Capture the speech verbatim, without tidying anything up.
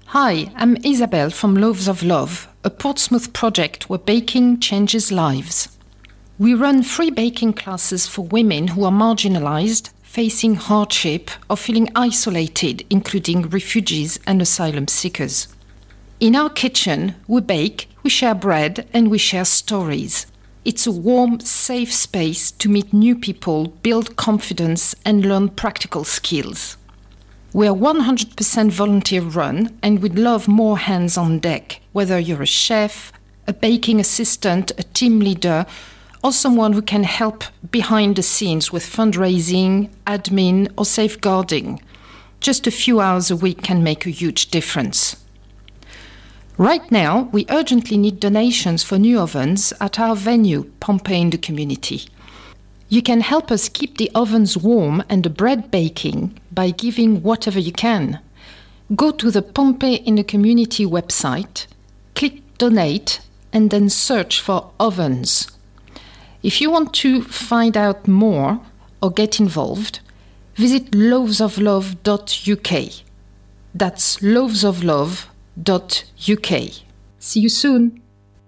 Hi, I'm Isabel from Loaves of Love, a Portsmouth project where baking changes lives. We run free baking classes for women who are marginalized, facing hardship, or feeling isolated, including refugees and asylum seekers. In our kitchen, we bake, we share bread, and we share stories. It's a warm, safe space to meet new people, build confidence, and learn practical skills. We're one hundred percent volunteer run, and we'd love more hands on deck, whether you're a chef, a baking assistant, a team leader, or someone who can help behind the scenes with fundraising, admin, or safeguarding. Just a few hours a week can make a huge difference. Right now, we urgently need donations for new ovens at our venue, Pompeii in the Community. You can help us keep the ovens warm and the bread baking by giving whatever you can. Go to the Pompeii in the Community website, click Donate, and then search for ovens. If you want to find out more or get involved, visit loaves of love dot U K. That's loaves of love dot U K. See you soon!